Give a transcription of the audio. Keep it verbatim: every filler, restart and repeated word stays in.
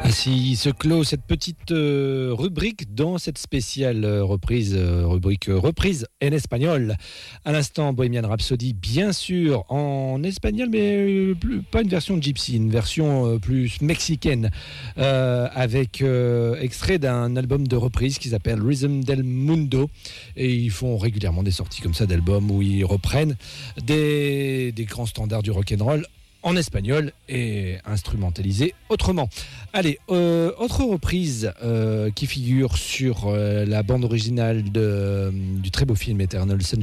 Ainsi se clôt cette petite euh, rubrique dans cette spéciale euh, reprise, euh, rubrique euh, reprise en espagnol. À l'instant, Bohemian Rhapsody, bien sûr, en espagnol, mais euh, plus, pas une version gypsy, une version euh, plus mexicaine, euh, avec euh, extrait d'un album de reprise qui s'appelle Rhythm del Mundo. Et ils font régulièrement des sorties comme ça d'albums où ils reprennent des, des grands standards du rock'n'roll en espagnol et instrumentalisé autrement. Allez, euh, autre reprise euh, qui figure sur euh, la bande originale de, du très beau film Eternal Sunshine